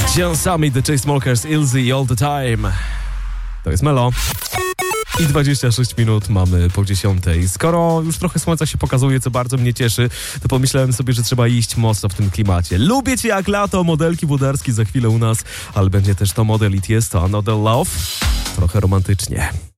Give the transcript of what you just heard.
John Summit, The Chainsmokers, Ilzy All The Time. To jest Melo. I 26 minut mamy po 10. Skoro już trochę słońca się pokazuje, co bardzo mnie cieszy, to pomyślałem sobie, że trzeba iść mocno w tym klimacie. Lubię cię jak lato, modelki Włodarski za chwilę u nas, ale będzie też to model i Tiesto, Another Love. Trochę romantycznie.